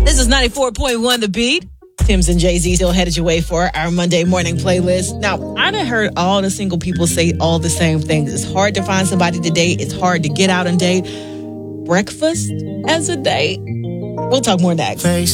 This is 94.1 The Beat. Tim's and Jay-Z still headed your way for our Monday morning playlist. Now, I done heard all the single people say all the same things. It's hard to find somebody to date. It's hard to get out and date. Breakfast as a date? We'll talk more next.